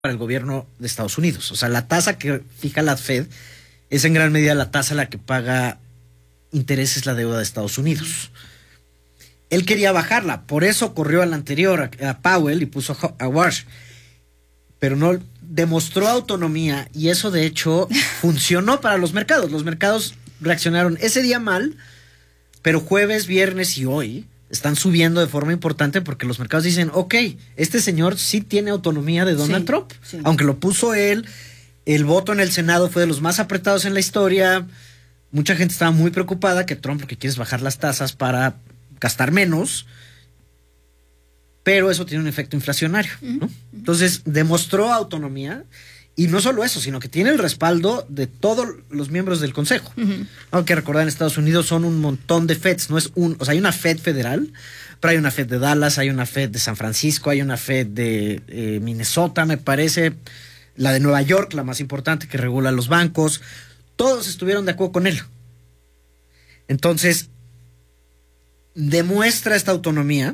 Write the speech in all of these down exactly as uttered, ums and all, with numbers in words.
para el gobierno de Estados Unidos. O sea, la tasa que fija la Fed es en gran medida la tasa a la que paga intereses la deuda de Estados Unidos. Él quería bajarla, por eso corrió al anterior, a, a Powell, y puso a, a Warsh. Pero no demostró autonomía, y eso de hecho funcionó para los mercados. Los mercados reaccionaron ese día mal, pero jueves, viernes y hoy están subiendo de forma importante porque los mercados dicen, ok, este señor sí tiene autonomía de Donald sí, Trump, sí. Aunque lo puso él, el voto en el Senado fue de los más apretados en la historia, mucha gente estaba muy preocupada que Trump lo que quiere es bajar las tasas para gastar menos, pero eso tiene un efecto inflacionario, ¿no? Uh-huh. Entonces demostró autonomía. Y no solo eso, sino que tiene el respaldo de todos los miembros del Consejo. Uh-huh. Aunque recordar, en Estados Unidos son un montón de Feds, no es un, o sea, hay una Fed federal, pero hay una Fed de Dallas, hay una Fed de San Francisco, hay una Fed de eh, Minnesota, me parece, la de Nueva York, la más importante, que regula los bancos. Todos estuvieron de acuerdo con él. Entonces, demuestra esta autonomía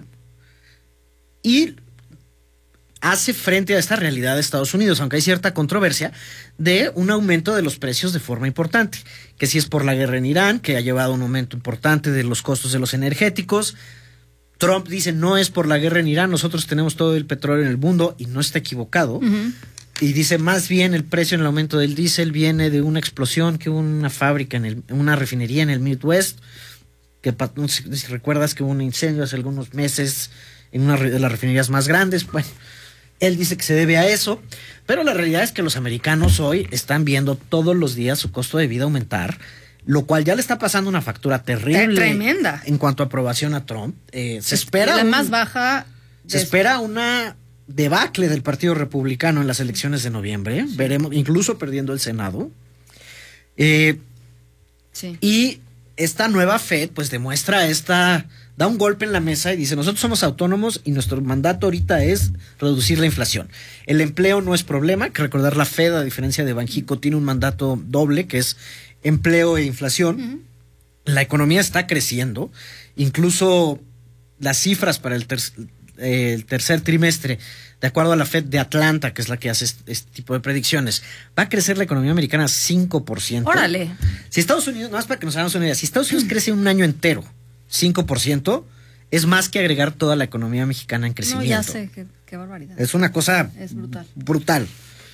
y hace frente a esta realidad de Estados Unidos, aunque hay cierta controversia, de un aumento de los precios de forma importante, que si es por la guerra en Irán, que ha llevado a un aumento importante de los costos de los energéticos. Trump dice, no es por la guerra en Irán, nosotros tenemos todo el petróleo en el mundo, y no está equivocado. Uh-huh. Y dice, más bien el precio en el aumento del diésel viene de una explosión que hubo en una fábrica, en el, en una refinería en el Midwest, que no sé si recuerdas que hubo un incendio hace algunos meses en una de las refinerías más grandes. Bueno, él dice que se debe a eso, pero la realidad es que los americanos hoy están viendo todos los días su costo de vida aumentar, lo cual ya le está pasando una factura terrible. Tremenda. En cuanto a aprobación a Trump. Eh, se espera la un, más baja. Se espera una debacle del Partido Republicano en las elecciones de noviembre. Sí. Veremos, incluso perdiendo el Senado. Eh, sí. Y esta nueva Fed, pues demuestra esta. Da un golpe en la mesa y dice, nosotros somos autónomos y nuestro mandato ahorita es reducir la inflación. El empleo no es problema, que recordar la Fed, a diferencia de Banxico, tiene un mandato doble, que es empleo e inflación. Uh-huh. La economía está creciendo, incluso las cifras para el, ter- eh, el tercer trimestre, de acuerdo a la Fed de Atlanta, que es la que hace este, este tipo de predicciones, va a crecer la economía americana cinco por ciento. ¡Órale! Si Estados Unidos, no más para que nos hagamos una idea, si Estados Unidos crece un año entero, cinco por ciento, es más que agregar toda la economía mexicana en crecimiento. No, ya sé, qué, qué barbaridad. Es una cosa es brutal. brutal.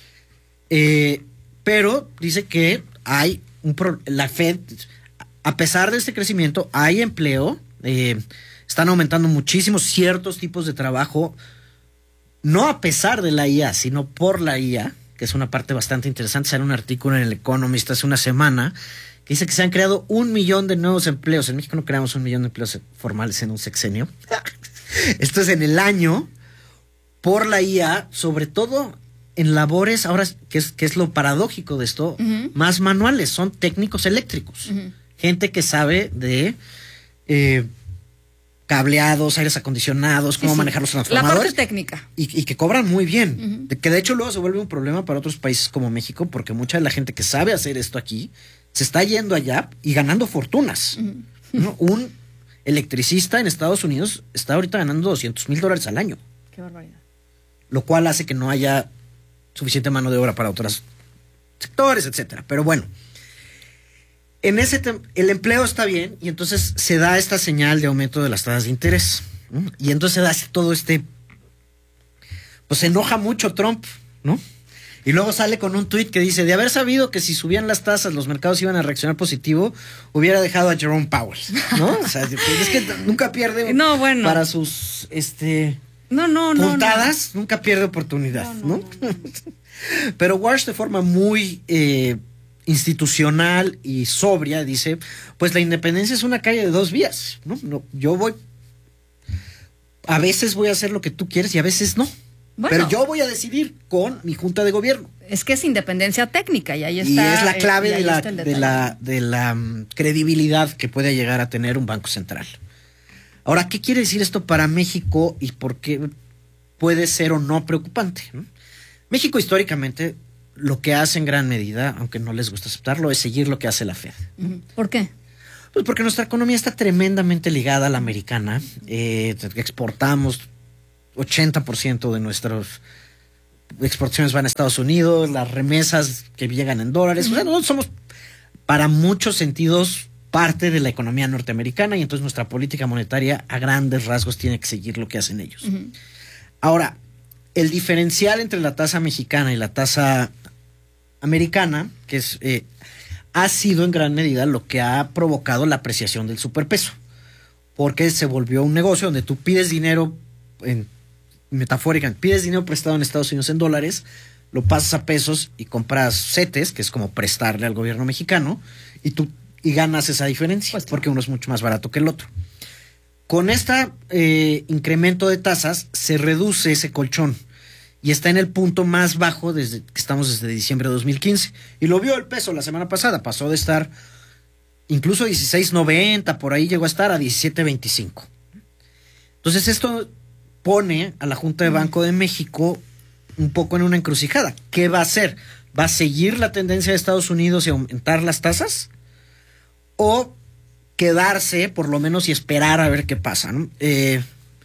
Eh, pero dice que hay un pro, la Fed, a pesar de este crecimiento, hay empleo, eh, están aumentando muchísimo ciertos tipos de trabajo, no a pesar de la I A, sino por la I A, que es una parte bastante interesante. Sale un artículo en el Economist hace una semana que dice que se han creado un millón de nuevos empleos. En México no creamos un millón de empleos formales en un sexenio. Esto es en el año por la I A, sobre todo en labores, ahora, que es, que es lo paradójico de esto, uh-huh. más manuales, son técnicos eléctricos. Uh-huh. Gente que sabe de eh, cableados, aires acondicionados, cómo sí, sí. manejar los transformadores. La parte técnica. Y, y que cobran muy bien. Uh-huh. De, que de hecho luego se vuelve un problema para otros países como México, porque mucha de la gente que sabe hacer esto aquí se está yendo allá y ganando fortunas. Uh-huh. ¿No? Un electricista en Estados Unidos está ahorita ganando doscientos mil dólares al año. Qué barbaridad. Lo cual hace que no haya suficiente mano de obra para otros sectores, etcétera. Pero bueno, en ese tem- el empleo está bien, y entonces se da esta señal de aumento de las tasas de interés, ¿no? Y entonces se da todo este, pues se enoja mucho Trump, ¿no? Y luego sale con un tuit que dice, de haber sabido que si subían las tasas los mercados iban a reaccionar positivo, hubiera dejado a Jerome Powell, ¿no? O sea, es que nunca pierde no, bueno. para sus este no, no, puntadas, no, no. nunca pierde oportunidad, ¿no? No, no, no, no. Pero Warsh, de forma muy eh, institucional y sobria, dice, pues la independencia es una calle de dos vías, ¿no? No, yo voy, a veces voy a hacer lo que tú quieres y a veces no. Bueno, pero yo voy a decidir con mi junta de gobierno. Es que es independencia técnica y ahí está. Y es la clave eh, de, la, de la de la um, credibilidad que puede llegar a tener un banco central. Ahora, ¿qué quiere decir esto para México y por qué puede ser o no preocupante, ¿no? México históricamente lo que hace en gran medida, aunque no les gusta aceptarlo, es seguir lo que hace la Fed. ¿Por qué? Pues porque nuestra economía está tremendamente ligada a la americana. Eh, exportamos ochenta por ciento de nuestros exportaciones van a Estados Unidos, las remesas que llegan en dólares. Uh-huh. O sea, nosotros somos, para muchos sentidos, parte de la economía norteamericana y entonces nuestra política monetaria a grandes rasgos tiene que seguir lo que hacen ellos. Uh-huh. Ahora, el diferencial entre la tasa mexicana y la tasa americana, que es eh, ha sido en gran medida lo que ha provocado la apreciación del superpeso, porque se volvió un negocio donde tú pides dinero, en metafórica, pides dinero prestado en Estados Unidos en dólares, lo pasas a pesos y compras CETES, que es como prestarle al gobierno mexicano, y tú y ganas esa diferencia, pues, porque uno es mucho más barato que el otro. Con este eh, incremento de tasas se reduce ese colchón y está en el punto más bajo desde que estamos desde diciembre de dos mil quince. Y lo vio el peso la semana pasada, pasó de estar incluso dieciséis noventa, por ahí llegó a estar a diecisiete veinticinco. Entonces esto pone a la Junta de Banco de México un poco en una encrucijada. ¿Qué va a hacer? ¿Va a seguir la tendencia de Estados Unidos y aumentar las tasas? ¿O quedarse, por lo menos, y esperar a ver qué pasa, ¿no? Eh,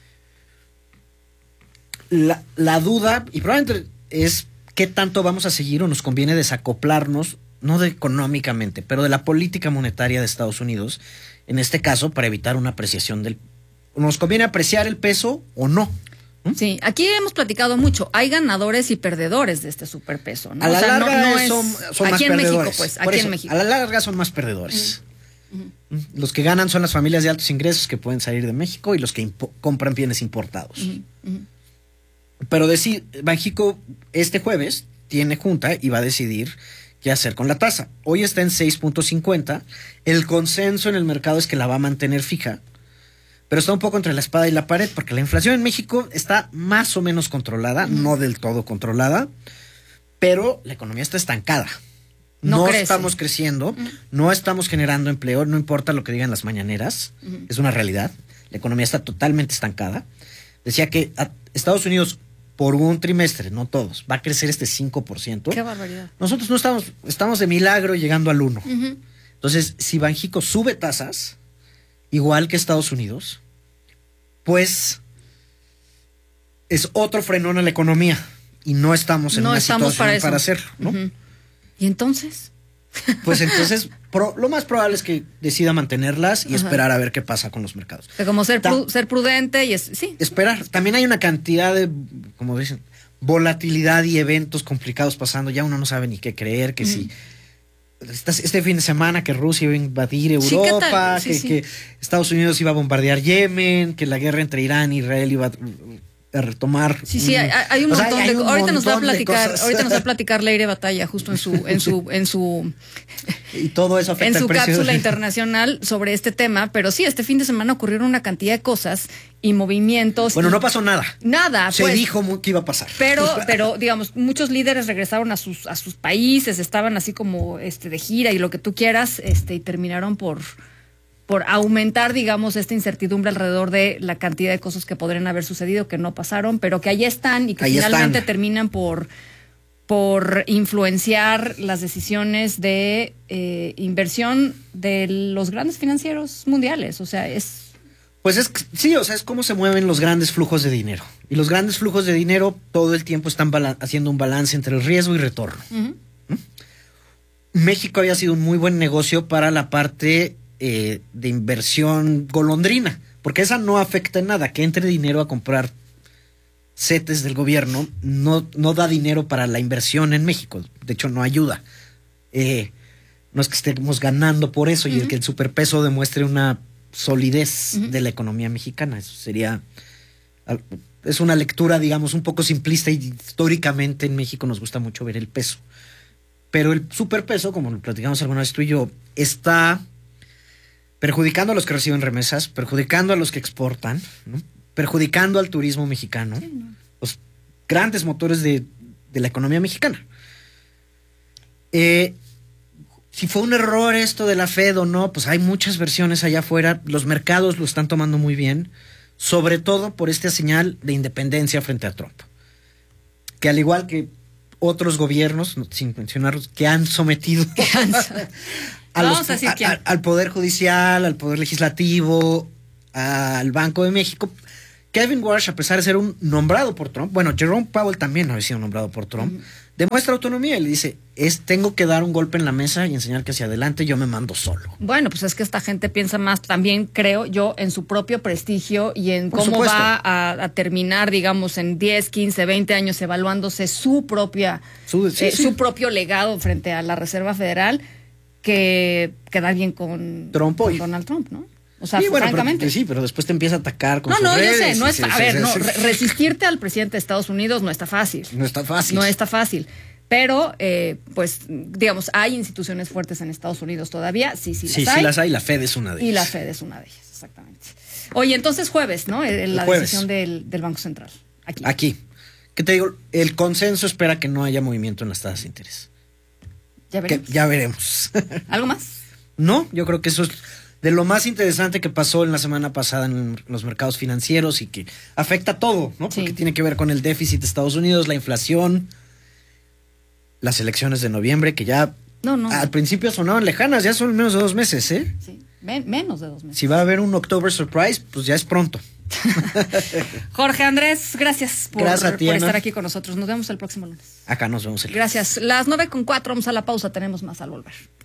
la, la duda, y probablemente es qué tanto vamos a seguir o nos conviene desacoplarnos, no de económicamente, pero de la política monetaria de Estados Unidos, en este caso, para evitar una apreciación del... ¿Nos conviene apreciar el peso o no? ¿Mm? Sí, aquí hemos platicado mucho. Hay ganadores y perdedores de este superpeso, ¿no? A la o sea, larga no, no es... son, son aquí más en perdedores. México, pues, Por aquí eso, en México. A la larga son más perdedores. Uh-huh. Uh-huh. Los que ganan son las familias de altos ingresos que pueden salir de México y los que impo- compran bienes importados. Uh-huh. Uh-huh. Pero deci- Banxico este jueves tiene junta y va a decidir qué hacer con la tasa. Hoy está en seis punto cincuenta. El consenso en el mercado es que la va a mantener fija, pero está un poco entre la espada y la pared porque la inflación en México está más o menos controlada, uh-huh. no del todo controlada, pero la economía está estancada. No, no estamos creciendo, uh-huh. no estamos generando empleo, no importa lo que digan las mañaneras, uh-huh. es una realidad. La economía está totalmente estancada. Decía que a Estados Unidos, por un trimestre, no todos, va a crecer este cinco por ciento. ¡Qué barbaridad! Nosotros no estamos, estamos de milagro llegando al uno. Uh-huh. Entonces, si Banxico sube tasas, igual que Estados Unidos, pues es otro frenón a la economía y no estamos en no una estamos situación para, para hacerlo, ¿no? Uh-huh. ¿Y entonces? Pues entonces pro, lo más probable es que decida mantenerlas y Ajá. esperar a ver qué pasa con los mercados. O sea, como ser, pru- ser prudente y es, sí. Esperar. También hay una cantidad de, como dicen, volatilidad y eventos complicados pasando. Ya uno no sabe ni qué creer, que uh-huh. si este fin de semana que Rusia iba a invadir Europa, sí, sí, que, sí. que Estados Unidos iba a bombardear Yemen, que la guerra entre Irán e Israel iba a a retomar. Sí, sí, hay, hay un montón o sea, hay de un ahorita nos va a platicar, ahorita nos va a platicar Leire Batalla justo en su en su en su y todo eso afecta en su el precio cápsula de... internacional sobre este tema, pero sí, este fin de semana ocurrieron una cantidad de cosas y movimientos. Bueno, y no pasó nada. Nada, Se pues, dijo que iba a pasar. Pero pero digamos, muchos líderes regresaron a sus a sus países, estaban así como este de gira y lo que tú quieras, este y terminaron por por aumentar, digamos, esta incertidumbre alrededor de la cantidad de cosas que podrían haber sucedido, que no pasaron, pero que ahí están y que ahí finalmente están. terminan por, por influenciar las decisiones de eh, inversión de los grandes financieros mundiales. O sea, es... Pues es, sí, o sea, es cómo se mueven los grandes flujos de dinero. Y los grandes flujos de dinero todo el tiempo están bala- haciendo un balance entre el riesgo y retorno. Uh-huh. ¿Mm? México había sido un muy buen negocio para la parte... Eh, de inversión golondrina, porque esa no afecta en nada, que entre dinero a comprar CETES del gobierno, no, no da dinero para la inversión en México, de hecho no ayuda. Eh, no es que estemos ganando por eso, uh-huh. y el que el superpeso demuestre una solidez uh-huh. de la economía mexicana, eso sería, es una lectura, digamos, un poco simplista, y históricamente en México nos gusta mucho ver el peso. Pero el superpeso, como lo platicamos alguna vez tú y yo, está perjudicando a los que reciben remesas, perjudicando a los que exportan, ¿no? Perjudicando al turismo mexicano, sí, no. los grandes motores de, de la economía mexicana. Eh, si fue un error esto de la Fed o no, pues hay muchas versiones allá afuera, los mercados lo están tomando muy bien, sobre todo por esta señal de independencia frente a Trump, que al igual que otros gobiernos, sin mencionarlos, que han sometido a los, a, a, al Poder Judicial, al Poder Legislativo, al Banco de México, Kevin Warsh, a pesar de ser un nombrado por Trump, bueno, Jerome Powell también había sido nombrado por Trump, uh-huh. demuestra autonomía y le dice, es, tengo que dar un golpe en la mesa y enseñar que hacia adelante yo me mando solo. Bueno, pues es que esta gente piensa más también, creo yo, en su propio prestigio y en por cómo supuesto. va a, a terminar, digamos, en diez, quince, veinte años evaluándose su propia, su, sí, eh, sí. su propio legado frente a la Reserva Federal, que queda bien con, Trump con Donald Trump, ¿no? O sea, sí, bueno, francamente. Pero, sí, pero después te empieza a atacar con No, sus no, redes, yo sé, no y es, se, a se, ver, se, no, se, re- resistirte al presidente de Estados Unidos no está fácil. No está fácil. No está fácil. Pero, eh, pues, digamos, hay instituciones fuertes en Estados Unidos todavía, sí, sí las sí, hay. Sí, las hay, la Fed es una de ellas. Y la Fed es una de ellas, exactamente. Oye, entonces jueves, ¿no? El, la jueves. decisión del, del Banco Central. Aquí. Aquí. ¿Qué te digo? El consenso espera que no haya movimiento en las tasas de interés. Ya veremos. Que, ya veremos. ¿Algo más? No, yo creo que eso es de lo más interesante que pasó en la semana pasada en los mercados financieros y que afecta a todo, ¿no? Porque sí. tiene que ver con el déficit de Estados Unidos, la inflación, las elecciones de noviembre, que ya no, no. al principio sonaban lejanas, ya son menos de dos meses, ¿eh? Sí, Men- menos de dos meses. Si va a haber un October Surprise, pues ya es pronto. Jorge Andrés, gracias por, gracias a ti, por Ana. estar aquí con nosotros. Nos vemos el próximo lunes. Acá nos vemos el Gracias. Las nueve con cuatro, vamos a la pausa, tenemos más al volver.